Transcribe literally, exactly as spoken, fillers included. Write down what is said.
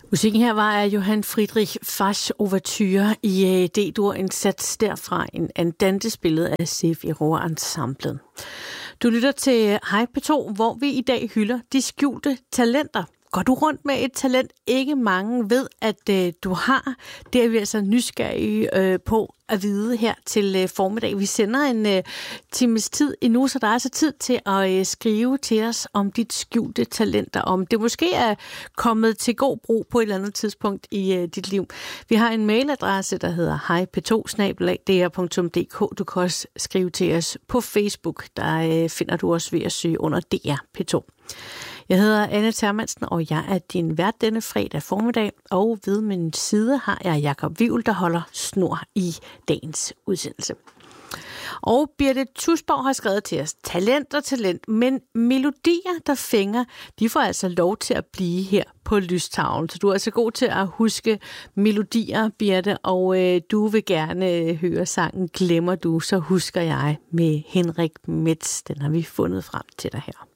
Musikken her var af Johann Friedrich Fasch Ouverture i D-dur, en sats derfra, en andante spillet af Sef i Rohr Ensemblet. Du lytter til Hej P to, hvor vi i dag hylder de skjulte talenter. Går du rundt med et talent, ikke mange ved, at øh, du har? Det er vi altså nysgerrige øh, på at vide her til øh, formiddag. Vi sender en øh, times tid endnu, så der er altså tid til at øh, skrive til os om dit skjulte talenter. Om det måske er kommet til god brug på et eller andet tidspunkt i øh, dit liv. Vi har en mailadresse, der hedder hej p to snabel-a d r punktum d k. Du kan også skrive til os på Facebook. Der øh, finder du os ved at søge under D R P to. Jeg hedder Anne Termansen, og jeg er din vært denne fredag formiddag, og ved min side har jeg Jakob Wivel, der holder snor i dagens udsendelse. Og Birte Tusborg har skrevet til os, talent og talent, men melodier, der fænger, de får altså lov til at blive her på lystavlen. Så du er altså god til at huske melodier, Birte, og øh, du vil gerne høre sangen Glemmer du, så husker jeg med Henrik Metz. Den har vi fundet frem til dig her.